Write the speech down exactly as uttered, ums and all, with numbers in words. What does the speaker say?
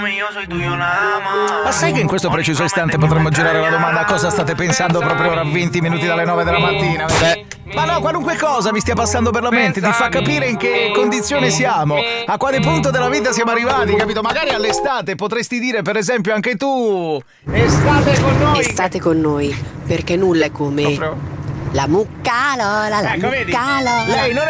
Ma sai che in questo preciso istante potremmo girare la domanda a cosa state pensando proprio ora a venti minuti dalle nove della mattina? Beh, ma no, qualunque cosa vi stia passando per la mente ti fa capire in che condizione siamo, a quale punto della vita siamo arrivati, capito? Magari all'estate potresti dire per esempio anche tu, estate con noi. Estate con noi, perché nulla è come Proprio. la muccalola, la Ecco, vedi? muccalola. Lei non